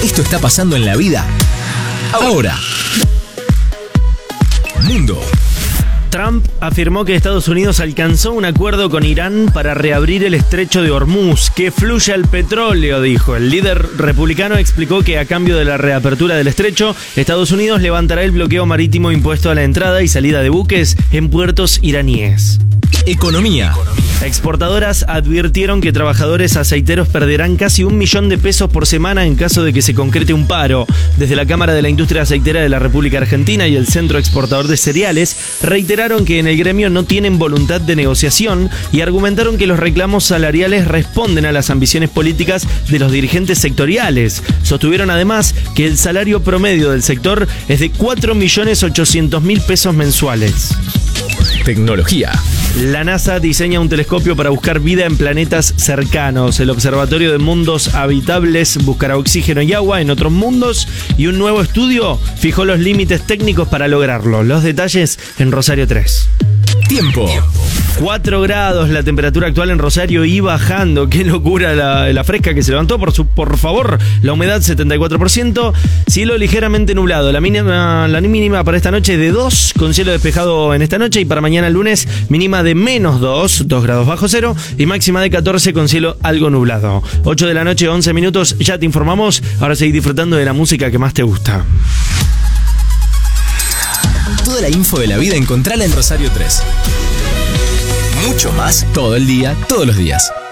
Esto está pasando en la vida ahora. Mundo. Trump afirmó que Estados Unidos alcanzó un acuerdo con Irán para reabrir el estrecho de Hormuz. Que fluya el petróleo, dijo. El líder republicano explicó que a cambio de la reapertura del estrecho, Estados Unidos levantará el bloqueo marítimo impuesto a la entrada y salida de buques en puertos iraníes. Economía. Exportadoras advirtieron que trabajadores aceiteros perderán casi $1 millón por semana en caso de que se concrete un paro. Desde la Cámara de la Industria Aceitera de la República Argentina y el Centro Exportador de Cereales reiteraron que en el gremio no tienen voluntad de negociación y argumentaron que los reclamos salariales responden a las ambiciones políticas de los dirigentes sectoriales. Sostuvieron además que el salario promedio del sector es de $4.800.000 mensuales. Tecnología. La NASA diseña un telescopio para buscar vida en planetas cercanos. El Observatorio de Mundos Habitables buscará oxígeno y agua en otros mundos y un nuevo estudio fijó los límites técnicos para lograrlo. Los detalles en Rosario 3. Tiempo. 4 grados la temperatura actual en Rosario y bajando. Qué locura la fresca que se levantó. Por favor, la humedad 74%. Cielo ligeramente nublado. La mínima para esta noche es de 2, con cielo despejado en esta noche. Y para mañana lunes, mínima de -2 grados bajo cero. Y máxima de 14 con cielo algo nublado. 8 de la noche, 11 minutos. Ya te informamos. Ahora seguí disfrutando de la música que más te gusta. Toda la info de la vida encontrala en Rosario 3. Mucho más todo el día, todos los días.